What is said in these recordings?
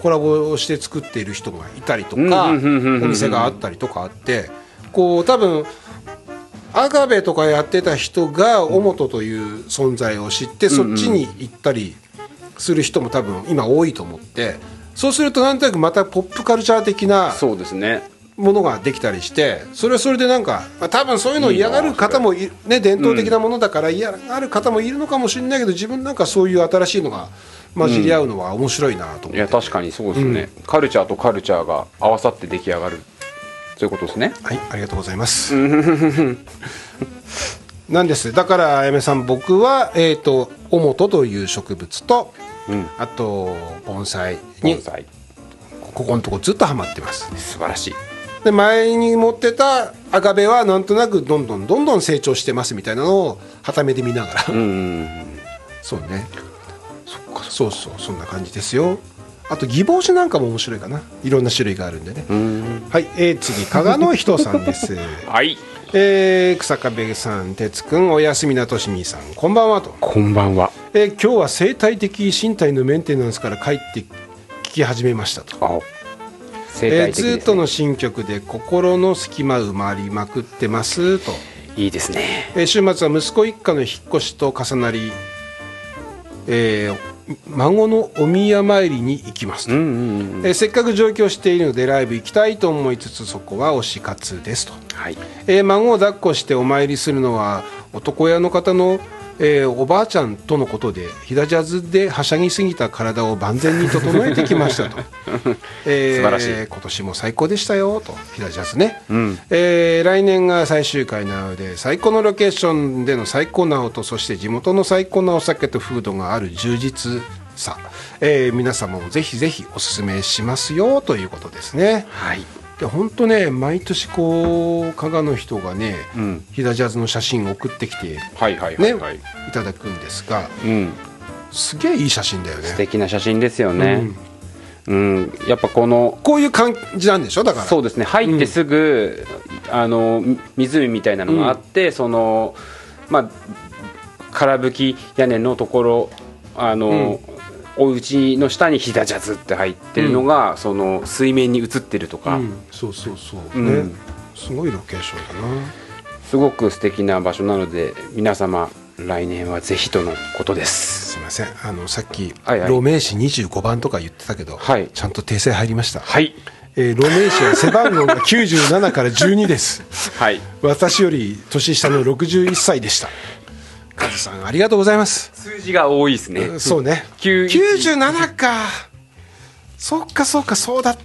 コラボをして作っている人がいたりとか、お店があったりとかあって、こう多分アガベとかやってた人がオモトという存在を知って、そっちに行ったりする人も多分今多いと思って、そうするとなんとなくまたポップカルチャー的なそうですねものができたりして、それはそれでなんか、多分そういうのを嫌がる方もね、伝統的なものだから嫌がる方もいるのかもしれないけど、自分なんかそういう新しいのが混じり合うのは面白いなと思って、 いや確かにそうですね、カルチャーとカルチャーが合わさって出来上がる、そういうことですね。 はい、ありがとうございますなんです。だからあやめさん、僕はオモトという植物と、あと盆栽にここのとこずっとハマってます。 素晴らしい。 で前に持ってたアガベはなんとなくどんどん成長してますみたいなのを傍目で見ながらそうね、そうそんな感じですよ。あとギボウシなんかも面白いかな、いろんな種類があるんでね。はい、次加賀の人さんですはい草壁さん、哲くん、おやすみなとしみさん、こんばんはと。 こんばんは。 今日は生態的身体のメンテナンスから帰って聞き始めましたと。 生態的ですね。 ずっとの新曲で心の隙間埋まりまくってますと。 いいですね。 週末は息子一家の引っ越しと重なり、孫のお宮参りに行きますと、せっかく上京しているのでライブ行きたいと思いつつ、そこは推し活ですと、孫を抱っこしてお参りするのは男親の方の、おばあちゃんとのことで、ひだジャズではしゃぎすぎた体を万全に整えてきましたと素晴らしい。 今年も最高でしたよと、ひだジャズね、来年が最終回なので、最高のロケーションでの最高な音、そして地元の最高なお酒とフードがある充実さ、皆様もぜひぜひおすすめしますよということですね。 はいで本当ね、毎年こう加賀の人がね、ひだジャズの写真を送ってきて、いただくんですが、すげえいい写真だよね。 素敵な写真ですよね。やっぱこういう感じなんでしょ。だからそうですね、入ってすぐ、湖みたいなのがあって、その空吹き屋根のところ、お家の下にひだジャズって入ってるのが、その水面に映ってるとか、 そう、ね、すごいロケーションだな。 すごく素敵な場所なので、皆様来年はぜひとのことです。 すいません、さっき、路名詞25番とか言ってたけど、ちゃんと訂正入りました。路名詞は背番号が97から12です。私より年下の61歳でした。カズさんありがとうございます。 数字が多いですね。 そうね、97か、そっかそうだった。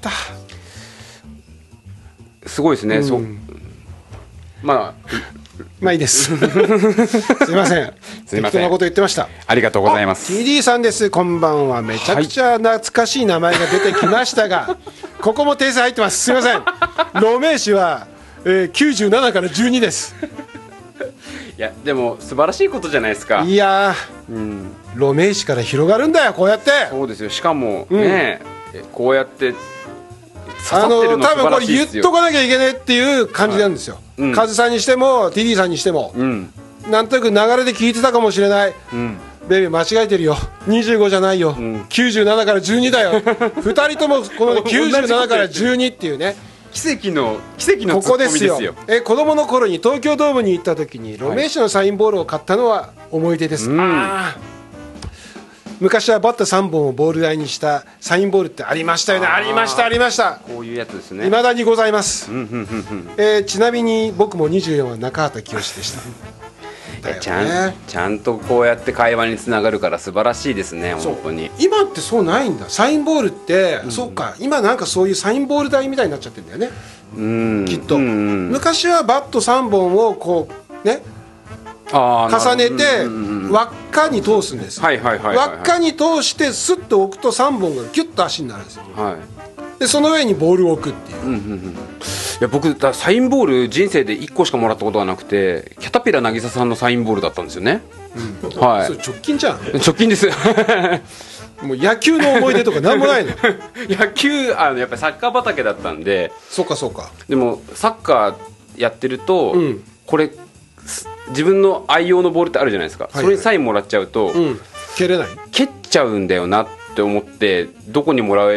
すごいですね。まあいいですすいません、適当なこと言ってました。 ありがとうございます。 TD さんです。こんばんは。めちゃくちゃ懐かしい名前が出てきましたが、ここも訂正入ってます。すいません、路名詞は、97から12です。 いやでも素晴らしいことじゃないですか。 いや路名詞から広がるんだよ、こうやって。 そうですよ。しかもね、こうやって刺さってるの素晴らしいですよ。多分これ言っとかなきゃいけないっていう感じなんですよ。カズさんにしても TD さんにしても、なんとなく流れで聞いてたかもしれない。ベビー間違えてるよ、25じゃないよ、97から12だよ2人ともこの97から12っていうね、 奇跡のツッコミですよ。ここですよ。 子供の頃に東京ドームに行った時に路名詞のサインボールを買ったのは思い出です。昔はバット3本をボール台にしたサインボールってありましたよね。ありました。こういうやつですね。 未だにございます。ちなみに僕も24は中畑清でしたちゃんとこうやって会話につながるから素晴らしいですね。本当に今ってそうないんだ。サインボールって、そうか、今なんかそういうサインボール台みたいになっちゃってるんだよね、きっと。昔はバット3本をこうね重ねて輪っかに通すんです。輪っかに通してスッと置くと3本がギュッと足になるんですよ。でその上にボールを置くっていう。 いや僕サインボール人生で1個しかもらったことがなくて、キャタピラ渚さんのサインボールだったんですよね。 それ直近じゃん。 直近ですもう野球の思い出とかなんもないの野球やっぱりサッカー畑だったんで。 そうかでもサッカーやってると、これ自分の愛用のボールってあるじゃないですか、それにサインもらっちゃうと、 蹴れない、 蹴っちゃうんだよなって思って、どこにもらえ